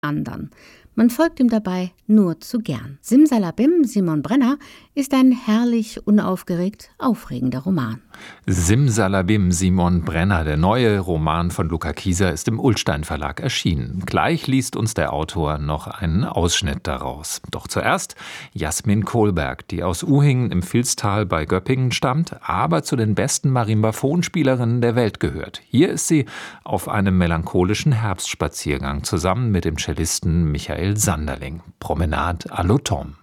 anderen. Man folgt ihm dabei nur zu gern. Simsalabim, Simon Brenner, ist ein herrlich unaufgeregt aufregender Roman. Simsalabim, Simon Brenner, der neue Roman von Luca Kieser, ist im Ullstein Verlag erschienen. Gleich liest uns der Autor noch einen Ausschnitt daraus. Doch zuerst Jasmin Kohlberg, die aus Uhingen im Vilstal bei Göppingen stammt, aber zu den besten Marimbaphon-Spielerinnen der Welt gehört. Hier ist sie auf einem melancholischen Herbstspaziergang zusammen mit dem Cellisten Michael Sanderling. Promenade à l'Automne.